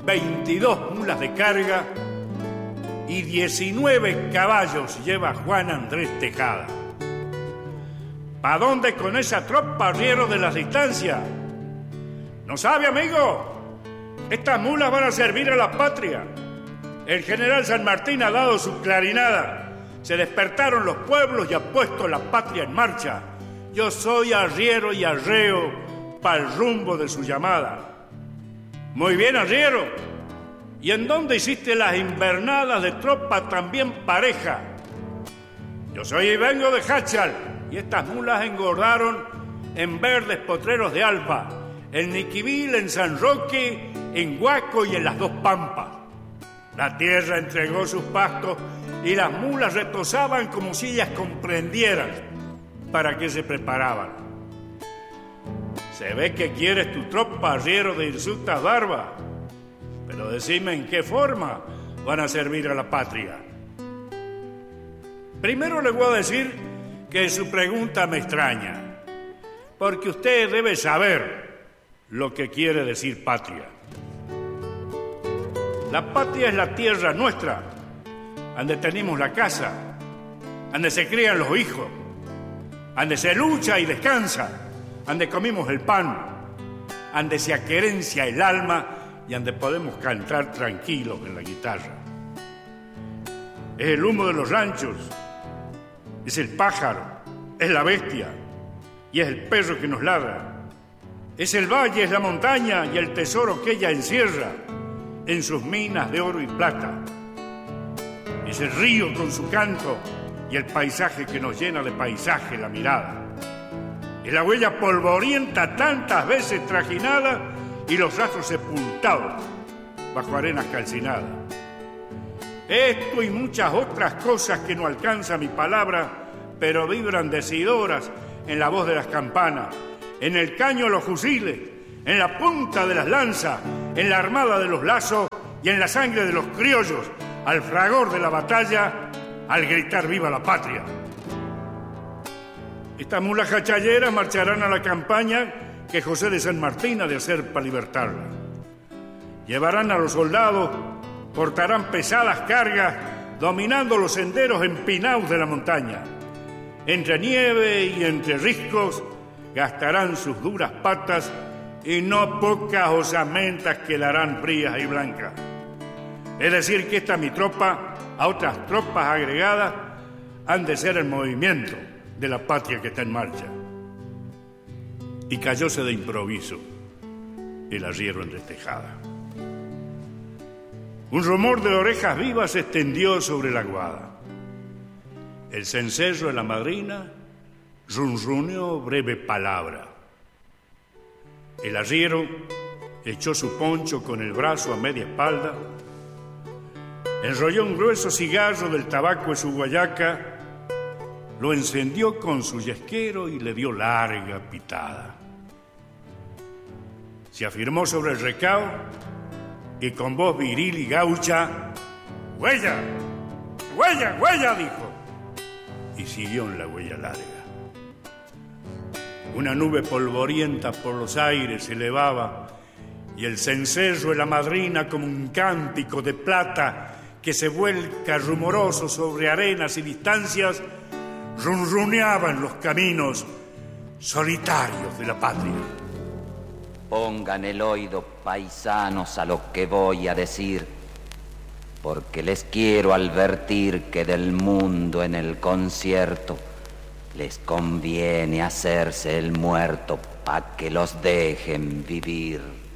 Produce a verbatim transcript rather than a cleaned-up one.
veintidós mulas de carga y diecinueve caballos lleva Juan Andrés Tejada. ¿Pa' dónde con esa tropa, arriero de las distancias? ¿No sabe, amigo? Estas mulas van a servir a la patria. El general San Martín ha dado su clarinada. Se despertaron los pueblos y ha puesto la patria en marcha. Yo soy arriero y arreo pa'l rumbo de su llamada. Muy bien, arriero. ¿Y en dónde hiciste las invernadas de tropa también pareja? Yo soy y vengo de Hachal, y estas mulas engordaron en verdes potreros de Alfa, en Niquivil, en San Roque, en Huaco y en las dos Pampas. La tierra entregó sus pastos y las mulas retozaban como si ellas comprendieran para qué se preparaban. Se ve que quieres tu tropa, arriero de hirsutas barba, pero decime en qué forma van a servir a la patria. Primero le voy a decir que su pregunta me extraña, porque usted debe saber lo que quiere decir patria. La patria es la tierra nuestra, donde tenemos la casa, donde se crían los hijos, donde se lucha y descansa, donde comimos el pan, donde se aquerencia el alma y donde podemos cantar tranquilos en la guitarra. Es el humo de los ranchos, es el pájaro, es la bestia y es el perro que nos ladra. Es el valle, es la montaña y el tesoro que ella encierra en sus minas de oro y plata. Es el río con su canto y el paisaje que nos llena de paisaje la mirada. Es la huella polvorienta tantas veces trajinada y los rastros sepultados bajo arenas calcinadas. Esto y muchas otras cosas que no alcanza mi palabra, pero vibran decidoras en la voz de las campanas, en el caño de los fusiles, en la punta de las lanzas, en la armada de los lazos y en la sangre de los criollos, al fragor de la batalla, al gritar viva la patria. Estas mulas hachalleras marcharán a la campaña que José de San Martín ha de hacer para libertarla. Llevarán a los soldados, portarán pesadas cargas, dominando los senderos empinados de la montaña. Entre nieve y entre riscos, gastarán sus duras patas y no pocas osamentas quedarán frías y blancas. Es decir, que esta mi tropa, a otras tropas agregadas, han de ser el movimiento de la patria que está en marcha. Y cayóse de improviso el arriero Andrés Tejada. Un rumor de orejas vivas se extendió sobre la aguada. El cencerro de la madrina runruneó breve palabra. El arriero echó su poncho con el brazo a media espalda, enrolló un grueso cigarro del tabaco de su guayaca, lo encendió con su yesquero y le dio larga pitada. Se afirmó sobre el recao y con voz viril y gaucha, ¡huella! ¡Huella! ¡Huella! dijo. Y siguió en la huella larga. Una nube polvorienta por los aires se elevaba y el cencerro de la madrina como un cántico de plata que se vuelca rumoroso sobre arenas y distancias runruneaba en los caminos solitarios de la patria. Pongan el oído, paisanos, a lo que voy a decir, porque les quiero advertir que del mundo en el concierto les conviene hacerse el muerto pa' que los dejen vivir.